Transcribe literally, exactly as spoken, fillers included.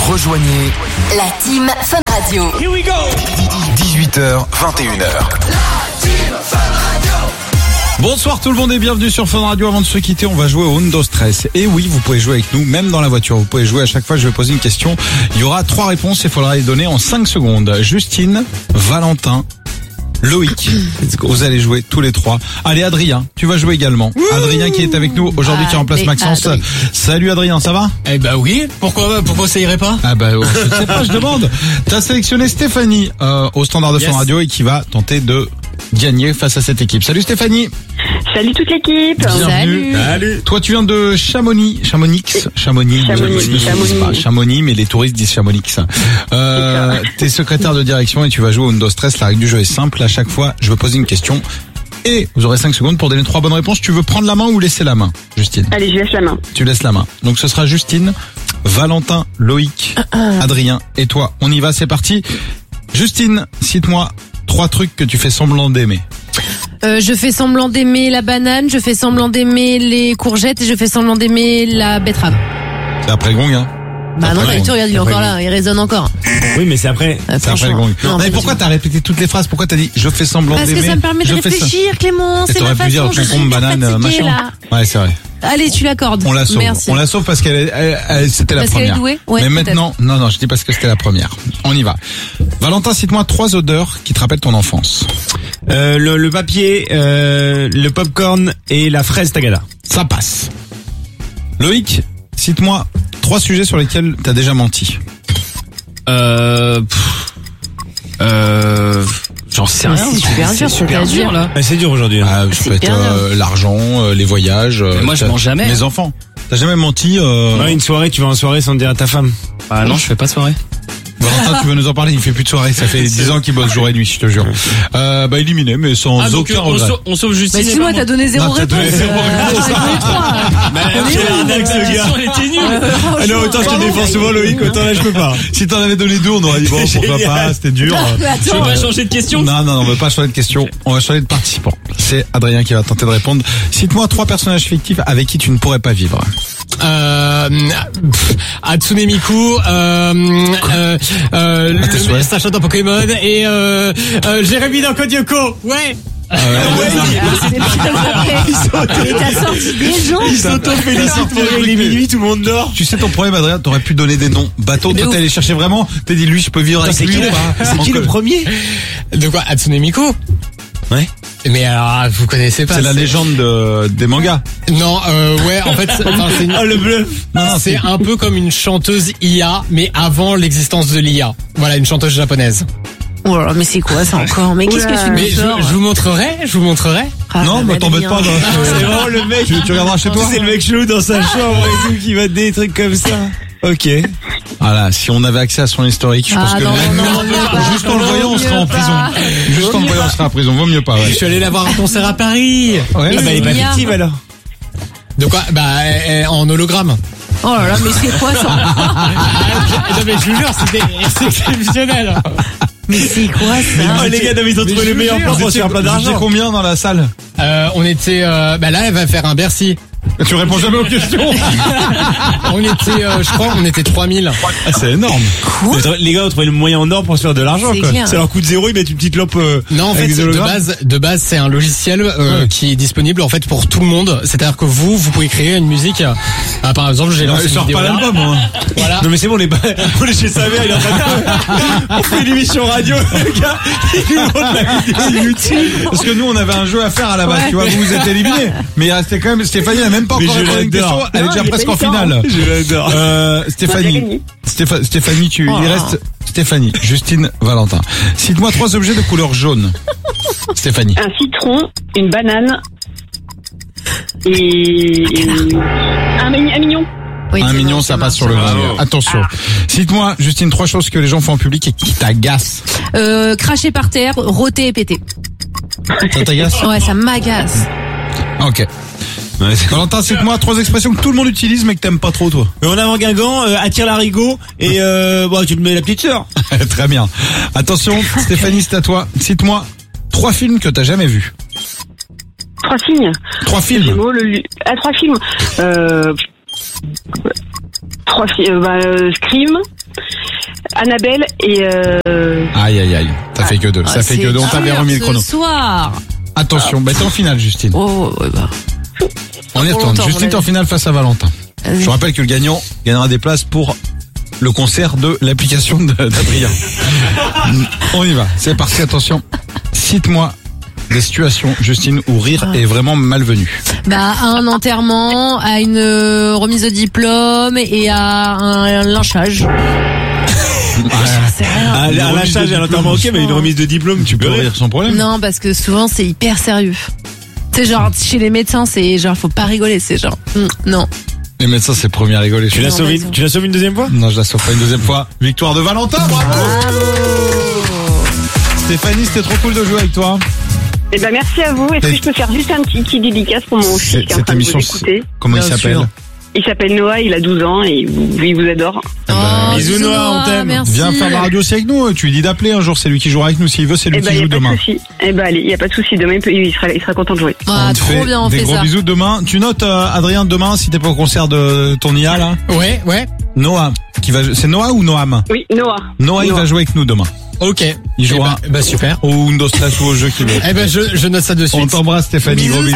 Rejoignez la team Fun Radio. Here we go. dix-huit heures, vingt et une heures. Bonsoir tout le monde et bienvenue sur Fun Radio. Avant de se quitter, on va jouer au Undo Stress. Et oui, vous pouvez jouer avec nous, même dans la voiture. Vous pouvez jouer à chaque fois, je vais poser une question. Il y aura trois réponses et il faudra les donner en cinq secondes. Justine, Valentin, Loïc, vous allez jouer tous les trois. Allez Adrien, tu vas jouer également. Ouh, Adrien qui est avec nous aujourd'hui, qui remplace Maxence. Adrien. Salut Adrien, ça va? Eh bah oui, pourquoi pourquoi ça irait pas? Ah bah je sais pas, je demande. T'as sélectionné Stéphanie euh, au standard de yes. Fun Radio et qui va tenter de gagner face à cette équipe. Salut Stéphanie. Salut toute l'équipe. Bienvenue. Salut. Salut. Toi tu viens de Chamonix, Chamonix, Chamonix, Chamonix, Chamonix. Pas Chamonix, mais les touristes disent Chamonix. Euh, t'es secrétaire de direction et tu vas jouer au Undo Stress. La règle du jeu est simple. À chaque fois, je vais poser une question et vous aurez cinq secondes pour donner trois bonnes réponses. Tu veux prendre la main ou laisser la main, Justine? Allez, je laisse la main. Tu laisses la main. Donc ce sera Justine, Valentin, Loïc, Adrien et toi. On y va, c'est parti. Justine, cite-moi trois trucs que tu fais semblant d'aimer. Euh, je fais semblant d'aimer la banane, je fais semblant d'aimer les courgettes et je fais semblant d'aimer la betterave. C'est après le gong, hein? Bah non, tu regardes, il est encore là, il résonne encore. Oui, mais c'est après. Euh, c'est après le gong. Non, mais pourquoi t'as répété toutes les phrases? Pourquoi t'as dit je fais semblant Parce d'aimer? Parce que ça me permet de réfléchir, Clément. C'est ma façon. Je suis banane, machin. Là. Ouais, c'est vrai. Allez, tu l'accordes. On la sauve. Merci. On la sauve parce qu'elle, elle, elle, c'était parce la première. Qu'elle est douée. Ouais, mais maintenant, non, non, je dis parce que c'était la première. On y va. Valentin, cite-moi trois odeurs qui te rappellent ton enfance. Euh, le, le papier, euh, le popcorn et la fraise tagada. Ça passe. Loïc, cite-moi trois sujets sur lesquels t'as déjà menti. Euh, pff, euh, j'en sais rien. C'est super dur, c'est super dur là. Ah, c'est dur aujourd'hui. Ah, ça peut être euh, l'argent, euh, les voyages. Euh, moi, je mens jamais. Les enfants. T'as jamais menti euh... Ouais, une soirée, tu vas en soirée sans dire à ta femme. Ah non, je fais pas de soirée. Valentin, tu veux nous en parler? Il fait plus de soirée, ça fait dix ans qu'il bosse jour et nuit, je te jure. Euh, bah, éliminé, mais sans ah, aucun donc, regret. On sauve, on sauve Justine. Bah, excuse-moi, t'as donné zéro non, réponse. T'as donné zéro réponse. Bah, ce gars. Elle était nulle. Ah non, autant je te défends souvent, Loïc, autant là, je peux pas. Si t'en avais donné deux, on aurait dit bon, pourquoi pas, c'était dur. Tu veux pas changer de question? Non, non, on veut pas changer de question. On va changer de participant. C'est Adrien qui va tenter de répondre. Cite-moi trois personnages fictifs avec qui tu ne pourrais pas vivre. Euh, pff, Hatsune Miku, euh, euh, euh, le, Sacha dans Pokémon et euh, euh, Jérémy dans Code Lyoko. Ouais. Ah ouais, Et t'as sorti des gens. Ils s'auto-félicitent pour il est minuit, tout le monde dort. Tu sais ton problème, Adrien, t'aurais pu donner des noms. Bateau, toi t'es allé chercher vraiment. T'as dit lui, je peux vivre avec lui ou pas? C'est qui le premier? De quoi? Hatsune Miku? Ouais. Mais alors, vous connaissez pas. C'est la légende de, des mangas. Non, euh, ouais, en fait, enfin, c'est une... oh, le bluff. Non, non, c'est un peu comme une chanteuse I A, mais avant l'existence de l'I A. Voilà, une chanteuse japonaise. Oh là là, mais c'est quoi ça encore? Mais qu'est-ce que tu mais nous sors? je, je vous montrerai, je vous montrerai. Ah, non, mais t'embête pas. C'est vraiment le mec. Tu, tu regarderas chez toi. C'est le mec chelou dans sa chambre et tout qui va des trucs comme ça. Ok. Voilà, si on avait accès à son historique, je pense ah que non, même non, nous, non, juste en le voyant, on serait en prison. Juste en le voyant, on serait en prison. Vaut mieux pas. Ouais. Je suis allé la voir en concert à Paris. Ouais, mais bah, c'est il est pas bien. fictive alors. De quoi? Bah, euh, en hologramme. Oh là là, mais c'est quoi ça? Non mais je vous jure, c'était c'est exceptionnel. Mais c'est quoi ça? Oh les gars, ils ont trouvé le meilleur plan pour se faire plein d'argent. Vous étiez combien dans la salle? Euh, on était, euh, bah là, elle va faire un Bercy. Tu réponds jamais aux questions. On était, euh, je crois, on était trois mille. Ah, c'est énorme. Quoi? Les gars ont trouvé le moyen en or pour se faire de l'argent, C'est quoi. clair. Ça leur coûte zéro, ils mettent une petite lampe, euh, Non, en fait, avec des de hologrammes. base, de base, c'est un logiciel euh, Ouais. qui est disponible en fait pour tout le monde. C'est-à-dire que vous, vous pouvez créer une musique. Euh, par exemple, j'ai lancé Je une sors vidéo. pas l'album, moi. Voilà. Non mais c'est bon, les on est chez sa mère, il est en train de... On fait une émission radio, le gars, il nous montre la vidéo YouTube. Parce que nous, on avait un jeu à faire à la base, Ouais. tu vois, vous vous êtes éliminé. Mais il restait quand même, Stéphanie n'a même pas Mais encore je répondu à une l'adore. question, elle est Non, déjà il est presque pas en évident. finale. Je l'adore. Euh, Stéphanie, gagné. Stépha- Stéphanie, tu, Oh il là. reste Stéphanie, Justine, Valentin. Cite-moi trois objets de couleur jaune. Stéphanie. Un citron, une banane et un, mi- un mignon. Oui, Un c'est mignon, bon, ça c'est passe bon. sur le Bravo. vin. Attention. Cite-moi, Justine, trois choses que les gens font en public et qui t'agacent. Euh, cracher par terre, rôter et péter. Ça t'agace? Ouais, ça m'agace. Ok. Valentin, cite-moi trois expressions que tout le monde utilise mais que t'aimes pas trop, toi. Mais en avant Guingamp, euh, attire l'arigot et euh, bon, tu me mets la petite sœur. Très bien. Attention, Stéphanie, c'est à toi. Cite-moi trois films que t'as jamais vus. Trois signes. Trois films. Gémeaux, le lu- Ah, trois films. Euh... Trois films. Euh, bah, euh, Scream. Annabelle et... Euh... Aïe, aïe, aïe. Ça fait que deux. Ça Ah, fait c'est que deux. On t'avait dur remis le chrono. Ce soir. Attention, bah t'es en finale, Justine. Oh, ouais, bah. On y Pour retourne. longtemps, Justine, mon t'es en avis. finale face à Valentin. Vas-y. Je vous rappelle que le gagnant gagnera des places pour le concert de l'application de- d'Adrien. On y va. C'est parti, attention. Cite-moi des situations, Justine, où rire est vraiment malvenu. Bah, à un enterrement, à une euh, remise de diplôme et à un, un lynchage. C'est rien. À, Une à remise l'achat de et à l'enterrement, ok, diplôme. mais une remise de diplôme, tu peux rire. sans problème. Non, parce que souvent c'est hyper sérieux. C'est genre chez les médecins, c'est genre faut pas rigoler, c'est genre hum, non. Les médecins, c'est premier à rigoler. Tu la Non, sauves mais une, ça. tu la sauves une deuxième fois? Non, je la sauve pas une deuxième fois. Victoire de Valentin, bravo! Stéphanie, c'était trop cool de jouer avec toi. Eh ben, merci à vous. Est-ce Et- que je peux faire juste un petit, petit dédicace pour mon fils C'est- qui est en Cette train de vous émission, écouter? comment il Bien s'appelle? sûr. Il s'appelle Noah, il a douze ans et il vous, il vous adore. Oh, bisous, Noah, on t'aime. Merci. Viens faire la radio aussi avec nous. Tu lui dis d'appeler un jour. C'est lui qui jouera avec nous. S'il veut, c'est lui Eh ben, qui il joue n'y a pas demain. de souci. Eh ben, allez, il n'y a pas de souci. Demain, il, peut- il sera, il sera content de jouer. Ah, On te trop fait bien, on des fait gros ça. bisous demain. Tu notes, euh, Adrien, demain, si t'es pas au concert de ton I A, là? Ouais, ouais. Noah, qui va, c'est Noah ou Noam? Oui, Noah. Noah, il va jouer avec nous demain. Ok. Il jouera Eh ben, bah super. au Windows Clash ou au jeu qu'il veut. Eh ben, je, je note ça de suite. On t'embrasse, Stéphanie. Gros Bisous, bisous.